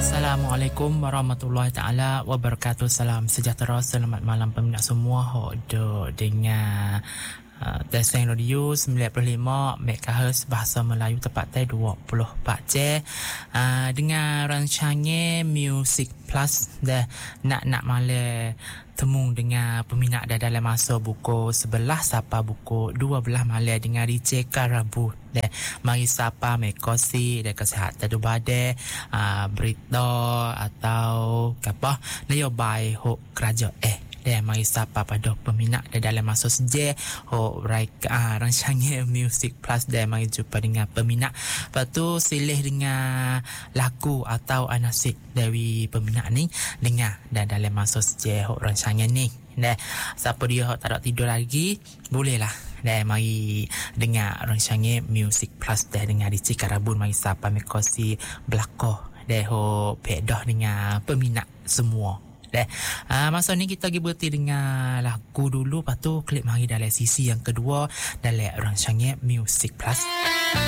Assalamualaikum warahmatullahi taala wabarakatuh. Salam sejahtera, selamat malam peminat semua. Hok dengan Deseng Radio 95 MHz Bahasa Melayu tepatnya 24 jam. Dengan rancangan Music Plus dah nak malam temu dengan peminat dah dalam masa buku 11 sampai buku 12 malam dengan DJ Karabu deh. Mari sapa mekosi deh kesihatan du badai berita atau apa nyobai hok kerja deh mari sapa pada peminat dah dalam masa seje hok rancangan Music Plus deh mari jumpa dengan peminat. Lepas tu silih dengan lagu atau anasik dari peminat ni dengar dan dalam masa seje hok rancangan ni. Deh siapa dia hok tak ada tidur lagi bolehlah deh mari dengar rancangan Music Plus deh dengan DJ Karabun mari sapa mekosi belako deh hok pedah dengan peminat semua. Masa ni kita pergi berhenti dengan lagu dulu, lepas tu klik mari dalam sisi yang kedua dalam rancangan Music Plus.